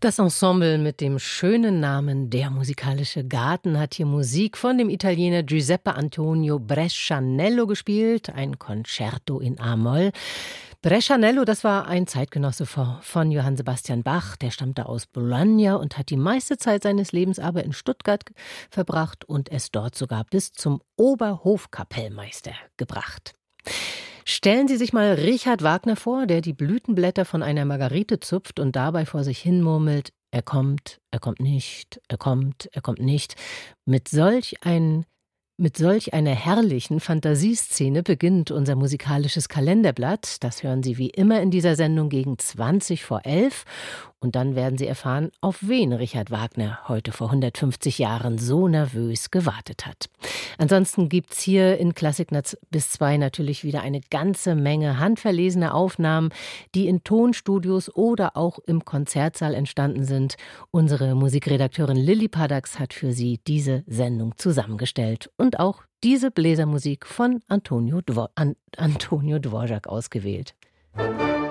Das Ensemble mit dem schönen Namen Der musikalische Garten hat hier Musik von dem Italiener Giuseppe Antonio Brescianello gespielt, ein Concerto in A-Moll. Brescianello, das war ein Zeitgenosse von Johann Sebastian Bach, der stammte aus Bologna und hat die meiste Zeit seines Lebens aber in Stuttgart verbracht und es dort sogar bis zum Oberhofkapellmeister gebracht. Stellen Sie sich mal Richard Wagner vor, der die Blütenblätter von einer Margarite zupft und dabei vor sich hin murmelt: Er kommt nicht, er kommt nicht. Mit solch einer herrlichen Fantasieszene beginnt unser musikalisches Kalenderblatt. Das hören Sie wie immer in dieser Sendung gegen 11:20. Und dann werden Sie erfahren, auf wen Richard Wagner heute vor 150 Jahren so nervös gewartet hat. Ansonsten gibt's hier in Klassiknetz bis 2 natürlich wieder eine ganze Menge handverlesene Aufnahmen, die in Tonstudios oder auch im Konzertsaal entstanden sind. Unsere Musikredakteurin Lilly Paddax hat für Sie diese Sendung zusammengestellt und auch diese Bläsermusik von Antonio Dvorak ausgewählt.